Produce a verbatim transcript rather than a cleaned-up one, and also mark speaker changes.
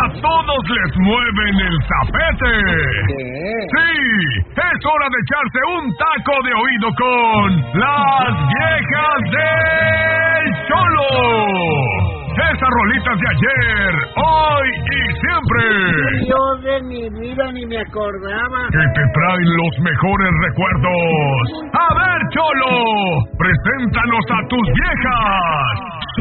Speaker 1: a todos les mueven el tapete.
Speaker 2: ¿Qué?
Speaker 1: Sí, es hora de echarse un taco de oído con las viejas del Cholo. Esas rolitas de ayer, hoy y siempre.
Speaker 2: Yo de mi vida ni me acordaba.
Speaker 1: Que te traen los mejores recuerdos. A ver, Cholo, preséntanos a tus viejas.